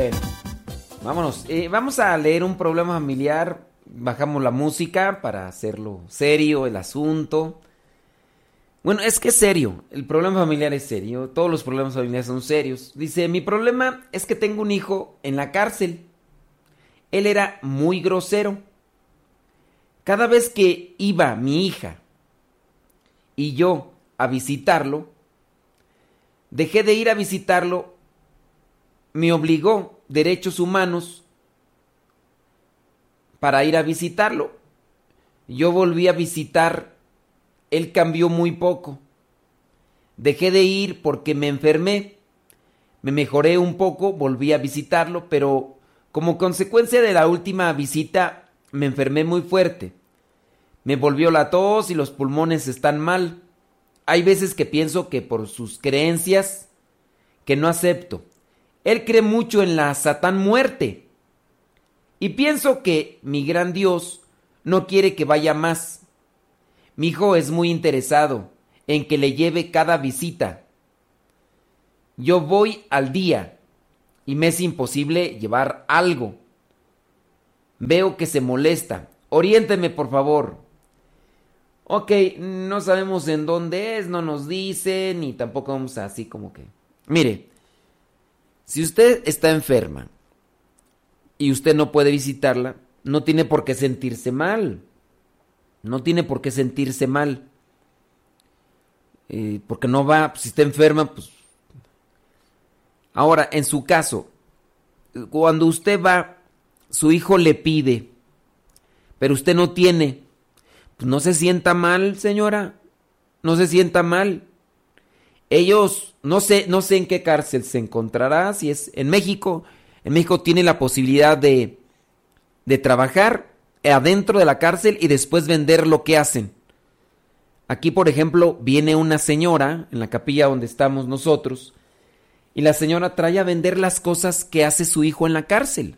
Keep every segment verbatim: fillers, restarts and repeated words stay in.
Bueno, vámonos. Eh, vamos a leer un problema familiar. Bajamos la música para hacerlo serio el asunto. Bueno, es que es serio. El problema familiar es serio. Todos los problemas familiares son serios. Dice, mi problema es que tengo un hijo en la cárcel. Él era muy grosero. Cada vez que iba mi hija y yo a visitarlo, dejé de ir a visitarlo, me obligó derechos humanos para ir a visitarlo. Yo volví a visitar, él cambió muy poco. Dejé de ir porque me enfermé, me mejoré un poco, volví a visitarlo, pero como consecuencia de la última visita me enfermé muy fuerte. Me volvió la tos y los pulmones están mal. Hay veces que pienso que por sus creencias que no acepto. Él cree mucho en la Satán muerte. Y pienso que mi gran Dios no quiere que vaya más. Mi hijo es muy interesado en que le lleve cada visita. Yo voy al día y me es imposible llevar algo. Veo que se molesta. Oriénteme, por favor. Ok, no sabemos en dónde es, no nos dice, ni tampoco vamos a así como que... Mire, si usted está enferma y usted no puede visitarla, no tiene por qué sentirse mal. No tiene por qué sentirse mal. Eh, porque no va, si está enferma, pues... Ahora, en su caso, cuando usted va, su hijo le pide, pero usted no tiene, pues no se sienta mal, señora, no se sienta mal. Ellos, no sé, no sé en qué cárcel se encontrará, si es en México, en México tiene la posibilidad de, de trabajar adentro de la cárcel y después vender lo que hacen. Aquí, por ejemplo, viene una señora en la capilla donde estamos nosotros, y la señora trae a vender las cosas que hace su hijo en la cárcel.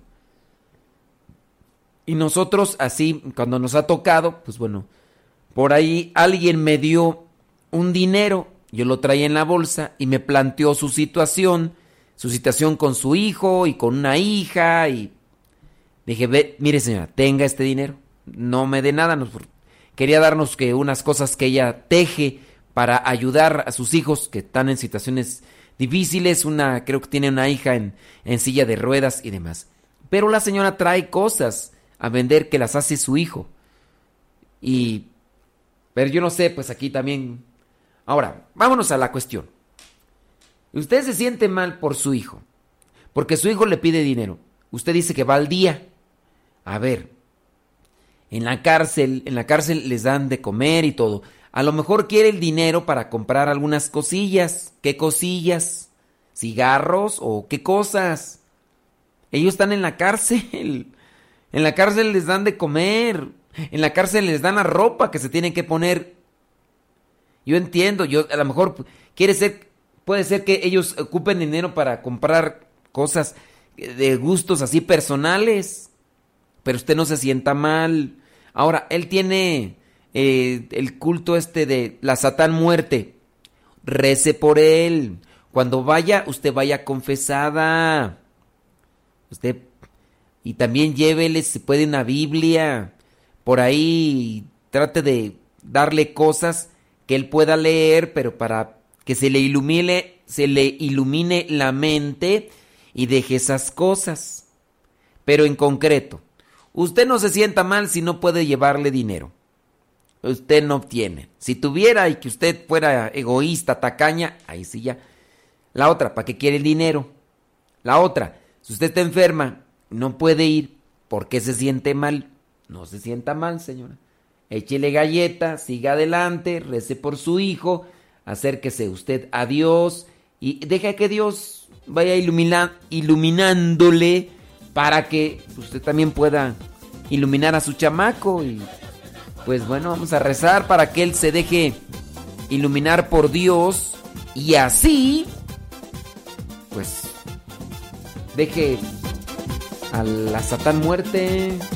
Y nosotros así, cuando nos ha tocado, pues bueno, por ahí alguien me dio un dinero, yo lo traía en la bolsa y me planteó su situación, su situación con su hijo y con una hija, y dije, ve, mire señora, tenga este dinero, no me dé nada, nos, quería darnos que unas cosas que ella teje para ayudar a sus hijos que están en situaciones difíciles, una, creo que tiene una hija en, en silla de ruedas y demás. Pero la señora trae cosas a vender que las hace su hijo. Y, pero yo no sé, pues aquí también. Ahora, vámonos a la cuestión. Usted se siente mal por su hijo, porque su hijo le pide dinero. Usted dice que va al día. A ver, en la cárcel, en la cárcel les dan de comer y todo. A lo mejor quiere el dinero para comprar algunas cosillas. ¿Qué cosillas? ¿Cigarros o qué cosas? Ellos están en la cárcel. En la cárcel les dan de comer. En la cárcel les dan la ropa que se tienen que poner. Yo entiendo, yo a lo mejor quiere ser, puede ser que ellos ocupen dinero para comprar cosas de gustos así personales. Pero usted no se sienta mal. Ahora, él tiene... Eh, el culto este de la Satán muerte, rece por él. Cuando vaya, usted vaya confesada. Usted, y también llévele, si puede, una Biblia. Por ahí trate de darle cosas que él pueda leer, pero para que se le ilumine, se le ilumine la mente y deje esas cosas. Pero en concreto, usted no se sienta mal si no puede llevarle dinero. Usted no tiene. Si tuviera y que usted fuera egoísta, tacaña, ahí sí ya. La otra, ¿para qué quiere el dinero? La otra, si usted está enferma, no puede ir, ¿por qué se siente mal? No se sienta mal, señora. Échele galleta, siga adelante, rece por su hijo, acérquese usted a Dios y deja que Dios vaya ilumina, iluminándole para que usted también pueda iluminar a su chamaco. Y pues bueno, vamos a rezar para que él se deje iluminar por Dios y así, pues, deje a la Satán muerte